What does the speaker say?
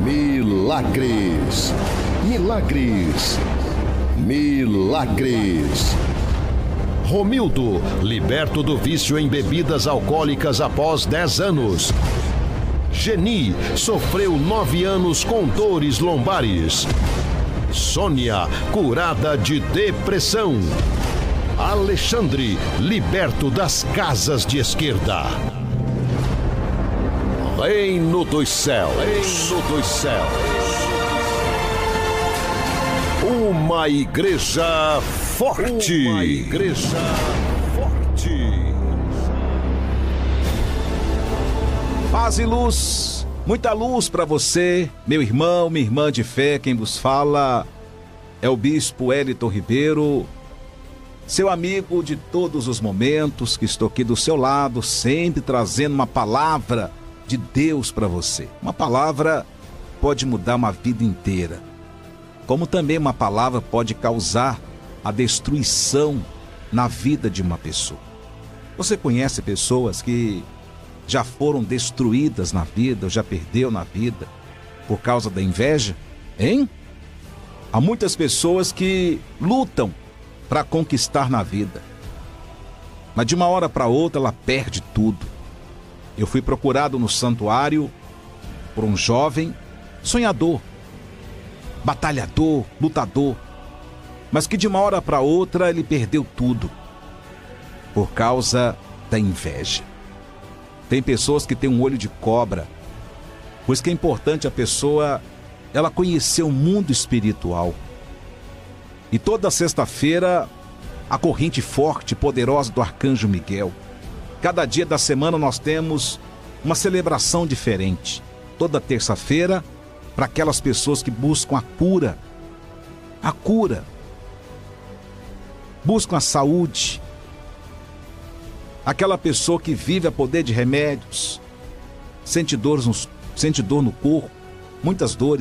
Milagres, milagres, milagres. Romildo, liberto do vício em bebidas alcoólicas após 10 anos. Geni, sofreu 9 anos com dores lombares. Sônia, curada de depressão. Alexandre, liberto das casas de esquerda. Reino dos céus, reino dos céus. Uma igreja forte. Uma igreja forte. Paz e luz, muita luz para você, meu irmão, minha irmã de fé. Quem vos fala é o Bispo Wellington Ribeiro, seu amigo de todos os momentos, que estou aqui do seu lado, sempre trazendo uma palavra de Deus para você. Uma palavra pode mudar uma vida inteira, como também uma palavra pode causar a destruição na vida de uma pessoa. Você conhece pessoas que já foram destruídas na vida, já perdeu na vida por causa da inveja, hein? Há muitas pessoas que lutam para conquistar na vida, mas de uma hora para outra ela perde tudo. Eu fui procurado no santuário por um jovem sonhador, batalhador, lutador, mas que de uma hora para outra ele perdeu tudo por causa da inveja. Tem pessoas que têm um olho de cobra, pois que é importante a pessoa ela conhecer o mundo espiritual. E toda sexta-feira a corrente forte e poderosa do Arcanjo Miguel. Cada dia da semana nós temos uma celebração diferente. Toda terça-feira, para aquelas pessoas que buscam a cura. A cura. Buscam a saúde. Aquela pessoa que vive a poder de remédios. Sente dor no corpo, muitas dores.